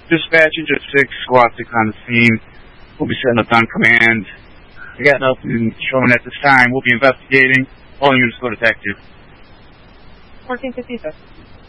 Dispatch Engine 6, Squad 6 on the scene. We'll be setting up on command. I got nothing showing at this time. We'll be investigating. All units go detective. 1450, sir.